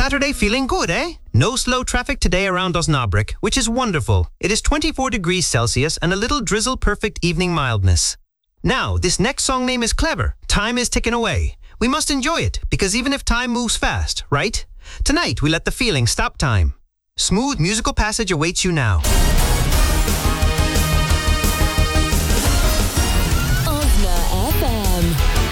Saturday feeling good, eh? No slow traffic today around Osnabrück, which is wonderful. It is 24 degrees Celsius and a little drizzle-perfect evening mildness. Now, this next song name is clever. Time is ticking away. We must enjoy it, because even if time moves fast, right? Tonight, we let the feeling stop time. Smooth musical passage awaits you now.